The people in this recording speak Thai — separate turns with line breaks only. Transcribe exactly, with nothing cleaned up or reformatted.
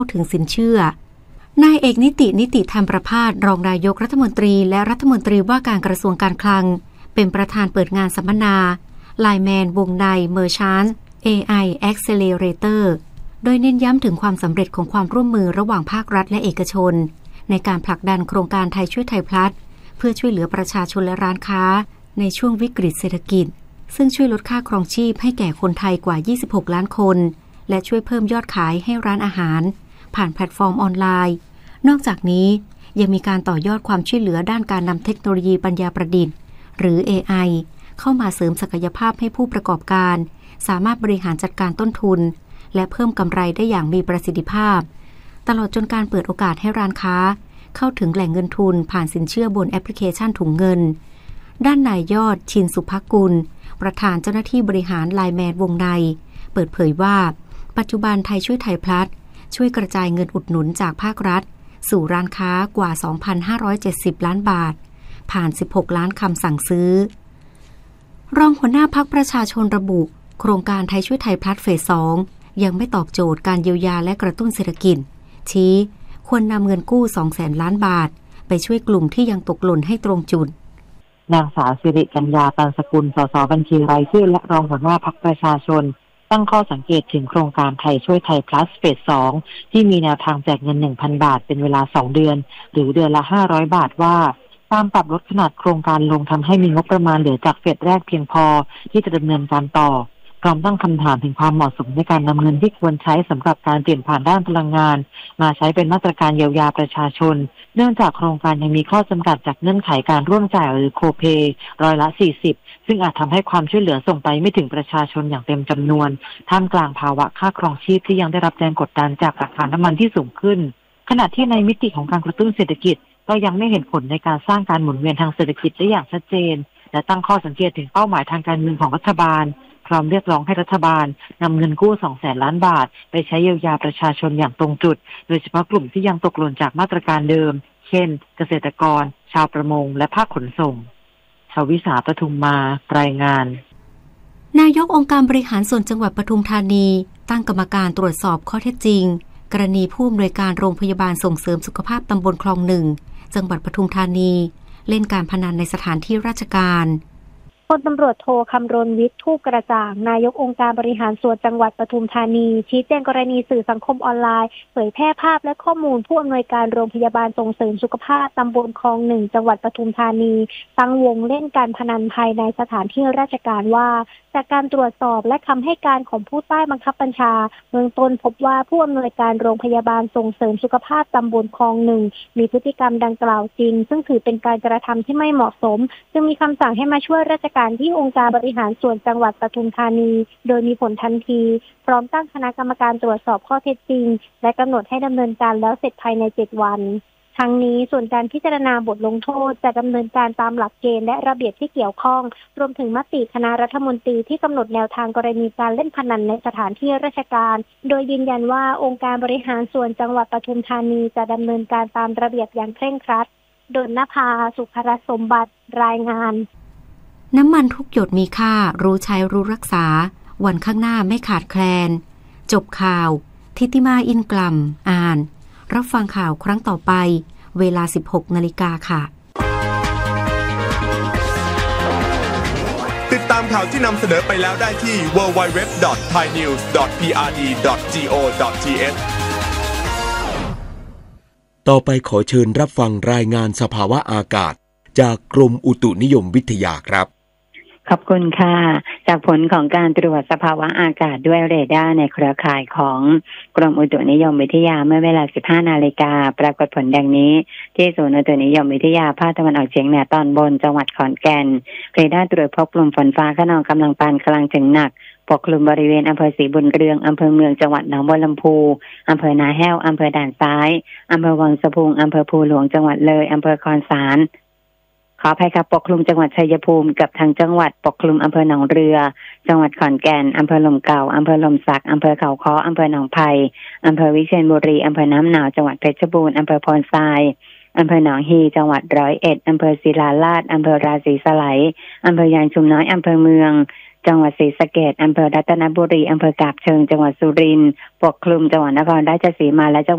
ถึงสินเชื่อนายเอกนิตินิติธรรมประภาสรองนายกรัฐมนตรีและรัฐมนตรีว่าการกระทรวงการคลังเป็นประธานเปิดงานสัมมนา Lineman วงใน Merchant เอ ไอ Accelerator โดยเน้นย้ำถึงความสำเร็จของความร่วมมือระหว่างภาครัฐและเอกชนในการผลักดันโครงการไทยช่วยไทยพลัสเพื่อช่วยเหลือประชาชนและร้านค้าในช่วงวิกฤตเศรษฐกิจซึ่งช่วยลดค่าครองชีพให้แก่คนไทยกว่ายี่สิบหกล้านคนและช่วยเพิ่มยอดขายให้ร้านอาหารผ่านแพลตฟอร์มออนไลน์นอกจากนี้ยังมีการต่อยอดความช่วยเหลือด้านการนำเทคโนโลยีปัญญาประดิษฐ์หรือ เอ ไอ เข้ามาเสริมศักยภาพให้ผู้ประกอบการสามารถบริหารจัดการต้นทุนและเพิ่มกำไรได้อย่างมีประสิทธิภาพตลอดจนการเปิดโอกาสให้ร้านค้าเข้าถึงแหล่งเงินทุนผ่านสินเชื่อบนแอปพลิเคชันถุงเงินด้านนายยอดชินสุภกุลประธานเจ้าหน้าที่บริหารไลน์แมนวงในเปิดเผยว่าปัจจุบันไทยช่วยไทยพลัสช่วยกระจายเงินอุดหนุนจากภาครัฐสู่ร้านค้ากว่า สองพันห้าร้อยเจ็ดสิบ ล้านบาทผ่านสิบหกล้านคำสั่งซื้อรองหัวหน้าพรรคประชาชนระบุโครงการไทยช่วยไทยพลัสเฟสสองยังไม่ตอบโจทย์การเยียวยาและกระตุ้นเศรษฐกิจชี้ควรนำเงินกู้ สองแสน ล้านบาทไปช่วยกลุ่มที่ยังตกหล่นให้ตรงจุด
นางสาวสิริกัญญา ตันสกุล สส บัญชีรายชื่อและรองหัวหน้าพรรคประชาชนตั้งข้อสังเกตถึงโครงการไทยช่วยไทยพลัสเฟสสองที่มีแนวทางแจกเงิน หนึ่งพัน บาทเป็นเวลาสองเดือนหรือเดือนละห้าร้อยบาทว่าตามปรับลดขนาดโครงการลงทำให้มีงบประมาณเหลือจากเฟสแรกเพียงพอที่จะดำเนินการต่อพร้อมตั้งคำถามถึงความเหมาะสมในการนำเงินที่ควรใช้สำหรับการเปลี่ยนผ่านด้านพลังงานมาใช้เป็นมาตรการเยียวยาประชาชนเนื่องจากโครงการยังมีข้อจำกัดจากเงื่อนไขการร่วมจ่ายหรือโคเพย์ร้อยละสี่สิบซึ่งอาจทำให้ความช่วยเหลือส่งไปไม่ถึงประชาชนอย่างเต็มจำนวนท่ามกลางภาวะค่าครองชีพที่ยังได้รับแรงกดดันจากราคาน้ำมันที่สูงขึ้นขณะที่ในมิติของการกระตุ้นเศรษฐกิจก็ยังไม่เห็นผลในการสร้างการหมุนเวียนทางเศรษฐกิจได้อย่างชัดเจนและตั้งข้อสังเกตถึงเป้าหมายทางการเงินของรัฐบาลพร้อมเรียกร้องให้รัฐบาลนำเงินกู้ สองแสน ล้านบาทไปใช้เยียวยาประชาชนอย่างตรงจุดโดยเฉพาะกลุ่มที่ยังตกหล่นจากมาตรการเดิมเช่นเกษตรกรชาวประมงและภาคขนส่งชวิสาปทุมมารายงาน
นายกองค์การบริหารส่วนจังหวัดปทุมธานีตั้งกรรมการตรวจสอบข้อเท็จจริงกรณีผู้อำนวยการโรงพยาบาลส่งเสริมสุขภาพตำบลคลองหนึ่งจังหวัดปทุมธานีเล่นการพนันในสถานที่ราชการ
พลตำรวจโทคำรณวิทย์ทูปกระจ่างนายกองค์การบริหารส่วนจังหวัดปทุมธานีชี้แจงกรณีสื่อสังคมออนไลน์เผยแพร่ภาพและข้อมูลผู้อำนวยการโรงพยาบาลส่งเสริมสุขภาพตำบลคลองหนึ่งจังหวัดปทุมธานีตั้งวงเล่นการพนันภายในสถานที่ราชการว่าจากการตรวจสอบและคำให้การของผู้ใต้บังคับบัญชาเบื้องต้นพบว่าผู้อำนวยการโรงพยาบาลส่งเสริมสุขภาพตำบลคลองหนึ่งมีพฤติกรรมดังกล่าวจริงซึ่งถือเป็นการกระทำที่ไม่เหมาะสมจึงมีคำสั่งให้มาช่วยราชการที่องค์การบริหารส่วนจังหวัดปทุมธานีโดยมีผลทันทีพร้อมตั้งคณะกรรมการตรวจสอบข้อเท็จจริงและกำหนดให้ดำเนินการแล้วเสร็จภายในเจ็ดวันทั้งนี้ส่วนการพิจารณาบทลงโทษจะดำเนินการตามหลักเกณฑ์และระเบียบที่เกี่ยวข้องรวมถึงมติคณะรัฐมนตรีที่กำหนดแนวทางกรณีการเล่นพนันในสถานที่ราชการโดยยืนยันว่าองค์การบริหารส่วนจังหวัดปทุมธานีจะดำเนินการตามระเบียบอย่างเคร่งครัดดลนภาสุภรสมบัติรายงาน
น้ำมันทุกหยดมีค่ารู้ใช้รู้รักษาวันข้างหน้าไม่ขาดแคลนจบข่าวทิติมาอินกลัมอ่านรับฟังข่าวครั้งต่อไปเวลา สิบหกนาฬิกา ค่ะ
ติดตามข่าวที่นำเสนอไปแล้วได้ที่ ดับเบิลยู ดับเบิลยู ดับเบิลยู ดอท ไทยนิวส์ ดอท พี อาร์ ดี ดอท จี โอ ดอท ที เอช
ต่อไปขอเชิญรับฟังรายงานสภาวะอากาศจากกรมอุตุนิยมวิทยาครับ
ขอบคุณค่ะจากผลของการตรวจสภาวะอากาศด้วยเรดาร์ในเครือข่ายของกรมอุตุนิยมวิทยาเมื่อเวลา สิบห้านาฬิกาปรากฏผลดังนี้ที่ศูนย์อุตุนิยมวิทยาภาคตะวันออกเฉียงเหนือตอนบนจังหวัดขอนแก่นเรดาร์ตรวจพบกลุ่มฝนฟ้าคะนองกำลังปานกลางถึงหนักปกคลุมบริเวณอำเภอศรีบุญเรืองอำเภอเมืองจังหวัดหนองบัวลำพูอำเภอนาแห้วอำเภอด่านซ้ายอำเภอวังสะพุงอำเภอภูหลวงจังหวัดเลยอำเภอคอนสารขออภัยครับปกคลุมจังหวัดชัยภูมิกับทางจังหวัดปกคลุมอำเภอหนองเรือจังหวัดขอนแก่นอำเภอลมเก่าอำเภอลมสักอำเภอเขาค้ออำเภอหนองไผ่อำเภอวิเชียรบุรีอำเภอน้ำหนาวจังหวัดเพชรบูรณ์อำเภอพรทรายอำเภอหนองฮีจังหวัดร้อยเอ็ดอำเภอศิลาลาดอำเภอราศีสไลอำเภอยางชุมน้อยอำเภอเมืองจังหวัดศรีสะเกษอำเภอรัตนบุรีอำเภอกาบเชิงจังหวัดสุรินทร์ปกคลุมจังหวัดนครราชสีมาและจัง